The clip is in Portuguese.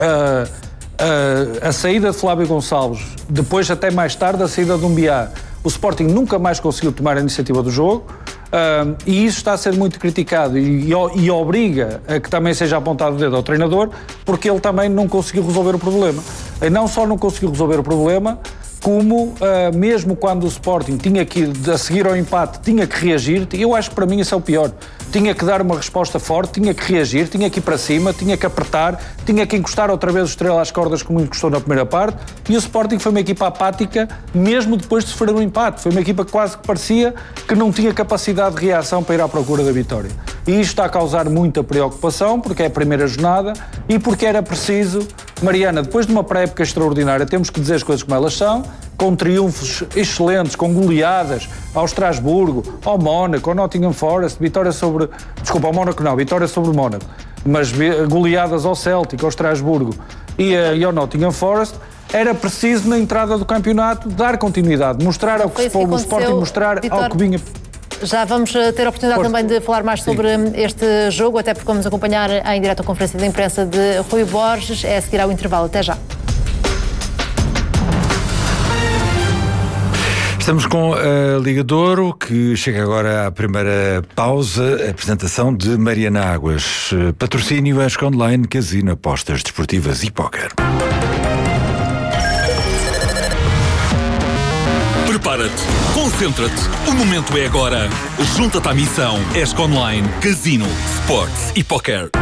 a saída de Flávio Gonçalves, depois até mais tarde a saída de Doumbia, o Sporting nunca mais conseguiu tomar a iniciativa do jogo, e isso está a ser muito criticado e obriga a que também seja apontado o dedo ao treinador, porque ele também não conseguiu resolver o problema. E não só não conseguiu resolver o problema, como mesmo quando o Sporting tinha que ir a seguir ao empate, tinha que reagir. Eu acho que para mim isso é o pior. Tinha que dar uma resposta forte, tinha que reagir, tinha que ir para cima, tinha que apertar, tinha que encostar outra vez o Estrela às cordas como encostou na primeira parte, e o Sporting foi uma equipa apática mesmo depois de sofrer um empate. Foi uma equipa que quase que parecia que não tinha capacidade de reação para ir à procura da vitória. E isto está a causar muita preocupação, porque é a primeira jornada e porque era preciso, Mariana, depois de uma pré-época extraordinária, temos que dizer as coisas como elas são, com triunfos excelentes, com goleadas ao Estrasburgo, ao Mónaco, ao Nottingham Forest, vitória sobre o Mónaco, mas goleadas ao Celtic, ao Estrasburgo e ao Nottingham Forest. Era preciso, na entrada do campeonato, dar continuidade, mostrar ao que se pôde o Sporting, mostrar ao que vinha. Já vamos ter a oportunidade também de falar mais sobre este jogo, até porque vamos acompanhar em direto a conferência de imprensa de Rui Borges. É a seguir ao intervalo. Até já. Estamos com a Liga de Ouro, que chega agora à primeira pausa. A apresentação de Mariana Águas. Patrocínio ESC Online, Casino, apostas desportivas e póquer. Prepara-te, concentra-te, o momento é agora. Junta-te à missão ESC Online, Casino, Sports e Póquer.